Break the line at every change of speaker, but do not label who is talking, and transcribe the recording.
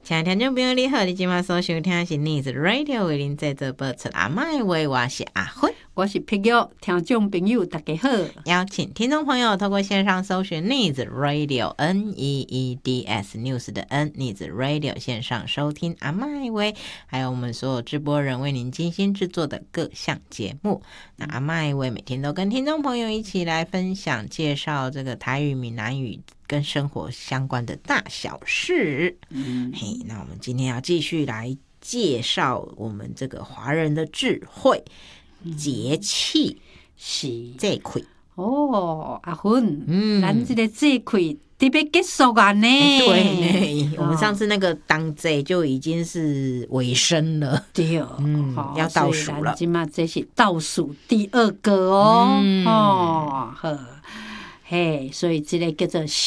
亲爱的听众朋友你好，你今晚所收听的是 News Radio 为您制作播出阿麦话，我是阿芬，
我是碧玉，听众朋友大家好。
邀请听众朋友透过线上搜寻 News Radio NEEDS News 的 N News Radio 线上收听阿麦话，还有我们所有直播人为您精心制作的各项节目。那阿麦话每天都跟听众朋友一起来分享介绍这个台语闽南语跟生活相关的大小事。嘿，那我们今天要继续来介绍我们这个华人的智慧节气
是
这块。
哦，阿芬，咱这个这块特别结束啊呢。
对呢，我们上次那个当节就已经是尾声了。
对，
要倒数了。
今嘛这是倒数第2个哦。好，嘿，所以这个叫做